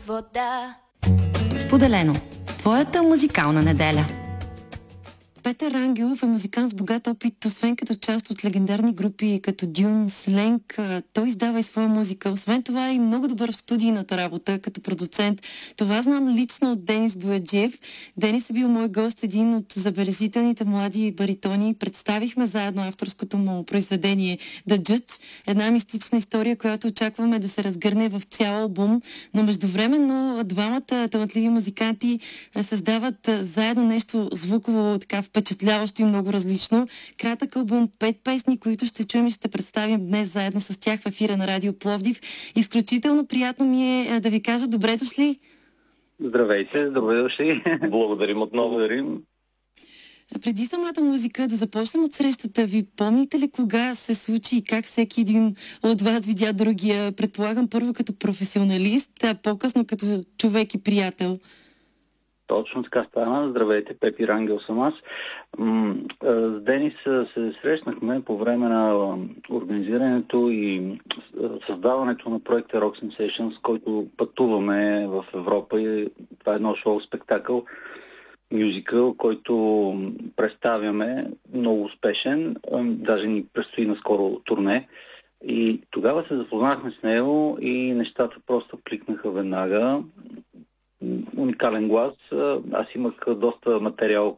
вода. Споделено. Твоята музикална неделя. Петър Ангелов е музикант с богат опит, освен като част от легендарни групи като Дюн, Сленг. Той издава и своя музика. Освен това е и много добър в студийната работа като продуцент. Това знам лично от Денис Бояджиев. Денис е бил мой гост, един от забележителните млади баритони. Представихме заедно авторското му произведение The Judge. Една мистична история, която очакваме да се разгърне в цял албум. Но междувременно двамата талантливи музиканти създават заедно нещо звуково, така впечатляващо и много различно. Кратък албум, 5 песни, които ще чуем и ще представим днес заедно с тях в ефира на Радио Пловдив. Изключително приятно ми е да ви кажа добре дошли. Здравейте, добре дошли. Благодарим отново. Благодарим. Преди самата музика, да започнем от срещата ви. Помните ли кога се случи и как всеки един от вас видя другия? Предполагам първо като професионалист, а по-късно като човек и приятел. Точно така стана. Здравейте, Пепи Рангел съм аз. С Денис се срещнахме по време на организирането и създаването на проекта Rock Sensations, с който пътуваме в Европа. И това е едно шоу-спектакъл, мюзикъл, който представяме, много успешен. Даже ни предстои наскоро турне. И тогава се запознахме с него и нещата просто кликнаха веднага. Уникален глас. Аз имах доста материал,